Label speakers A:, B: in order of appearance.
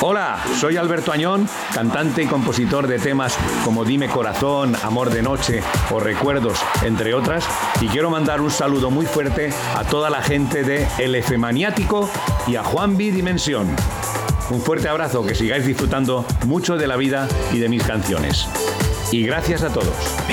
A: Hola, soy Alberto Añón, cantante y compositor de temas como Dime Corazón, Amor de Noche o Recuerdos, entre otras, y quiero mandar un saludo muy fuerte a toda la gente de El Efemaniático y a Juanvi Dimensión. Un fuerte abrazo, que sigáis disfrutando mucho de la vida y de mis canciones. Y gracias a todos.